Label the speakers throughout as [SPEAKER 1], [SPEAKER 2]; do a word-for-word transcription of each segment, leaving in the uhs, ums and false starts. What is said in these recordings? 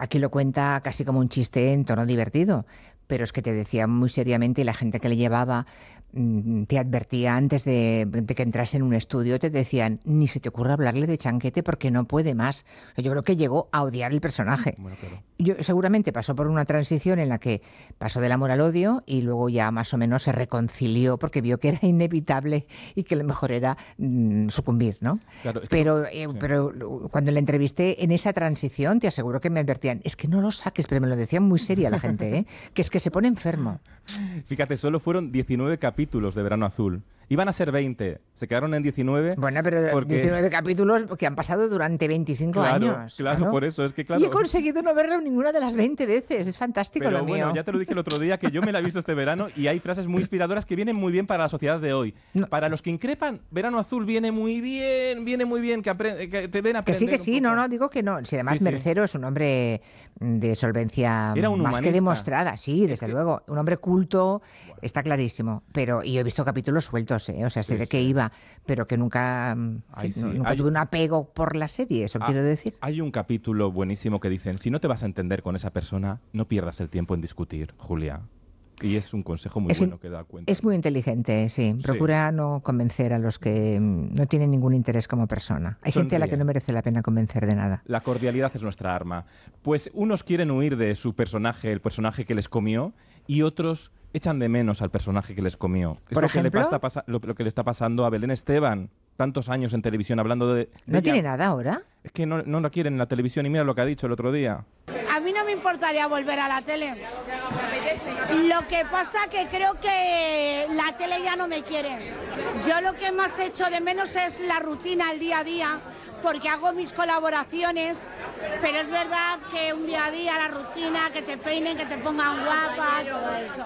[SPEAKER 1] aquí lo cuenta casi como un chiste en tono divertido, pero es que te decía muy seriamente, y la gente que le llevaba te advertía antes de, de que entras en un estudio, te decían, ni se te ocurra hablarle de Chanquete porque no puede más. Yo creo que llegó a odiar el personaje. Bueno, claro. Yo, seguramente pasó por una transición en la que pasó del amor al odio y luego ya más o menos se reconcilió porque vio que era inevitable y que lo mejor era mm, sucumbir, ¿no? Claro, es que pero, eh, sí. pero cuando le entrevisté en esa transición, te aseguro que me advertían, es que no lo saques, pero me lo decían muy seria la gente, ¿eh? Que es que se pone enfermo.
[SPEAKER 2] Fíjate, solo fueron diecinueve capítulos de Verano Azul. Iban a ser veinte, se quedaron en diecinueve.
[SPEAKER 1] Bueno, pero porque... diecinueve capítulos que han pasado durante veinticinco
[SPEAKER 2] claro,
[SPEAKER 1] años.
[SPEAKER 2] Claro, claro, por eso es que claro.
[SPEAKER 1] Y he conseguido no verlo ninguna de las veinte veces, es fantástico
[SPEAKER 2] pero
[SPEAKER 1] lo
[SPEAKER 2] bueno,
[SPEAKER 1] mío.
[SPEAKER 2] Ya te lo dije el otro día que yo me la he visto este verano y hay frases muy inspiradoras que vienen muy bien para la sociedad de hoy. No. Para los que increpan, Verano Azul viene muy bien, viene muy bien, que, aprende, que te ven a aprender.
[SPEAKER 1] Que sí, que sí, no, no, digo que no. Si además sí, Mercero sí. es un hombre de solvencia
[SPEAKER 2] Era un
[SPEAKER 1] más
[SPEAKER 2] humanista.
[SPEAKER 1] que demostrada, sí, desde
[SPEAKER 2] es que...
[SPEAKER 1] luego. Un hombre culto, bueno. Está clarísimo. Pero y yo he visto capítulos sueltos, ¿eh? O sea, sé sí, de qué sí. iba, pero que nunca, Ay, sí. nunca hay... tuve un apego por la serie, eso ah, quiero decir.
[SPEAKER 2] Hay un capítulo buenísimo que dicen, si no te vas a entender con esa persona, no pierdas el tiempo en discutir, Julia. Y es un consejo muy
[SPEAKER 1] es
[SPEAKER 2] bueno
[SPEAKER 1] in...
[SPEAKER 2] que da cuenta.
[SPEAKER 1] Es muy inteligente, sí. Procura sí. no convencer a los que no tienen ningún interés como persona. Hay Sonríe. gente a la que no merece la pena convencer de nada.
[SPEAKER 2] La cordialidad es nuestra arma. Pues unos quieren huir de su personaje, el personaje que les comió, y otros echan de menos al personaje que les comió. Es
[SPEAKER 1] ¿Por
[SPEAKER 2] lo
[SPEAKER 1] ejemplo?
[SPEAKER 2] Que le pasa, lo, lo que le está pasando a Belén Esteban. Tantos años en televisión hablando de... de
[SPEAKER 1] ¿No
[SPEAKER 2] ella.
[SPEAKER 1] tiene nada ahora?
[SPEAKER 2] Es que no, no la quieren en la televisión y mira lo que ha dicho el otro día.
[SPEAKER 3] A mí no me importaría volver a la tele. Lo que pasa que creo que la tele ya no me quiere. Yo lo que más echo de menos es la rutina, el día a día, porque hago mis colaboraciones, pero es verdad que un día a día, la rutina, que te peinen, que te pongan guapa, todo eso.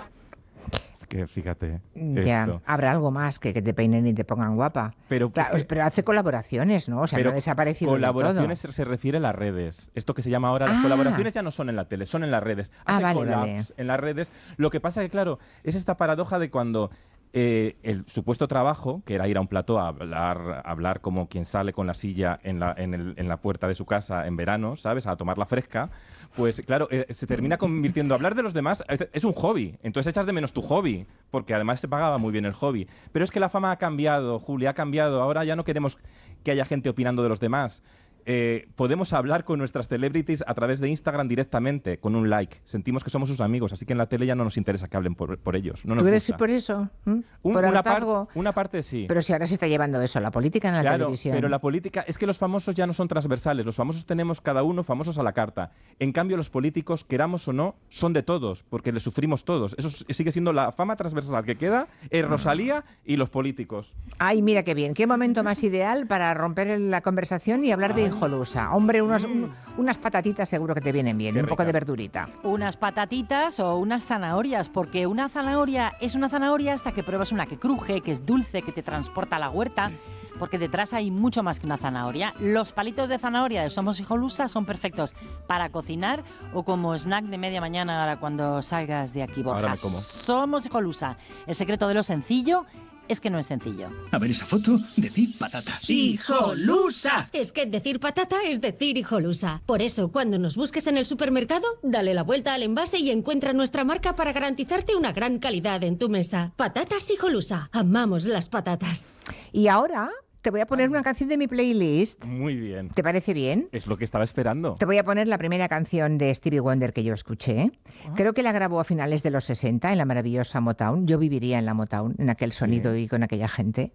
[SPEAKER 2] Que fíjate.
[SPEAKER 1] Ya,
[SPEAKER 2] esto.
[SPEAKER 1] habrá algo más que que te peinen y te pongan guapa.
[SPEAKER 2] Pero,
[SPEAKER 1] claro,
[SPEAKER 2] pues,
[SPEAKER 1] pero hace colaboraciones, ¿no? O sea,
[SPEAKER 2] pero
[SPEAKER 1] no ha desaparecido
[SPEAKER 2] colaboraciones
[SPEAKER 1] del todo.
[SPEAKER 2] se refiere a las redes. Esto que se llama ahora, las
[SPEAKER 1] ah.
[SPEAKER 2] colaboraciones ya no son en la tele, son en las redes.
[SPEAKER 1] Ah,
[SPEAKER 2] hace
[SPEAKER 1] vale,
[SPEAKER 2] collabs
[SPEAKER 1] vale.
[SPEAKER 2] en las redes. Lo que pasa que, claro, es esta paradoja de cuando eh, el supuesto trabajo, que era ir a un plató a hablar, a hablar como quien sale con la silla en la, en, el, en la puerta de su casa en verano, ¿sabes? A tomar la fresca. Pues claro, eh, se termina convirtiendo, hablar de los demás es, es un hobby, entonces echas de menos tu hobby, porque además se pagaba muy bien el hobby. Pero es que la fama ha cambiado, Julia, ha cambiado, ahora ya no queremos que haya gente opinando de los demás. Eh, podemos hablar con nuestras celebrities a través de Instagram directamente, con un like. Sentimos que somos sus amigos, así que en la tele ya no nos interesa que hablen por, por ellos. No nos
[SPEAKER 1] ¿Tú crees
[SPEAKER 2] gusta.
[SPEAKER 1] por eso? ¿Mm?
[SPEAKER 2] Un,
[SPEAKER 1] ¿Por
[SPEAKER 2] una, par,
[SPEAKER 1] hartazgo?
[SPEAKER 2] una parte sí.
[SPEAKER 1] Pero si ahora se está llevando eso, la política en la
[SPEAKER 2] claro,
[SPEAKER 1] televisión.
[SPEAKER 2] Pero la política, es que los famosos ya no son transversales. Los famosos tenemos cada uno famosos a la carta. En cambio, los políticos, queramos o no, son de todos, porque les sufrimos todos. Eso sigue siendo la fama transversal que queda, es Rosalía y los políticos.
[SPEAKER 1] Ay, mira qué bien. Qué momento más ideal para romper la conversación y hablar de hijolusa. Hombre, Unos, un, unas patatitas seguro que te vienen bien,
[SPEAKER 2] Qué
[SPEAKER 1] un poco
[SPEAKER 2] ricas.
[SPEAKER 1] de verdurita.
[SPEAKER 4] Unas patatitas o unas zanahorias, porque una zanahoria es una zanahoria hasta que pruebas una que cruje, que es dulce, que te transporta a la huerta, porque detrás hay mucho más que una zanahoria. Los palitos de zanahoria de Somos Hijolusa son perfectos para cocinar o como snack de media mañana ahora cuando salgas de aquí, Borja.
[SPEAKER 2] Ahora me como.
[SPEAKER 4] Somos Hijolusa. El secreto de lo sencillo es que no es sencillo.
[SPEAKER 5] A ver esa foto, decir patata.
[SPEAKER 6] ¡Hijolusa! Es que decir patata es decir hijolusa. Por eso, cuando nos busques en el supermercado, dale la vuelta al envase y encuentra nuestra marca para garantizarte una gran calidad en tu mesa. Patatas Hijolusa. Amamos las patatas.
[SPEAKER 1] Y ahora te voy a poner una canción de mi playlist.
[SPEAKER 2] Muy bien.
[SPEAKER 1] ¿Te parece bien?
[SPEAKER 2] Es lo que estaba esperando.
[SPEAKER 1] Te voy a poner la primera canción de Stevie Wonder que yo escuché. Ah. Creo que la grabó a finales de los sesenta en la maravillosa Motown. Yo viviría en la Motown, en aquel sonido sí. y con aquella gente.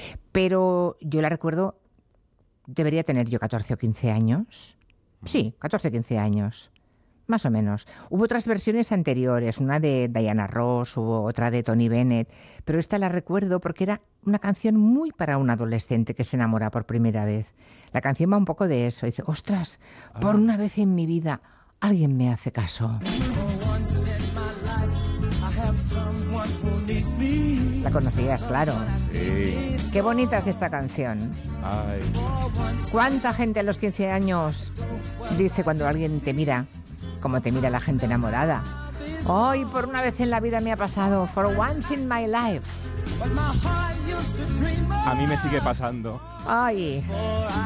[SPEAKER 1] Pero yo la recuerdo, debería tener yo catorce o quince años. Sí, catorce o quince años. Más o menos. Hubo otras versiones anteriores, una de Diana Ross, hubo otra de Tony Bennett, pero esta la recuerdo porque era una canción muy para un adolescente que se enamora por primera vez. La canción va un poco de eso, dice, ostras, ah. por una vez en mi vida alguien me hace caso. La conocías, claro.
[SPEAKER 2] Sí.
[SPEAKER 1] Qué bonita es esta canción.
[SPEAKER 2] Ay.
[SPEAKER 1] ¿Cuánta gente a los quince años dice cuando alguien te mira como te mira la gente enamorada? Hoy, oh, por una vez en la vida me ha pasado. For once in my life.
[SPEAKER 2] A mí me sigue pasando.
[SPEAKER 1] Ay.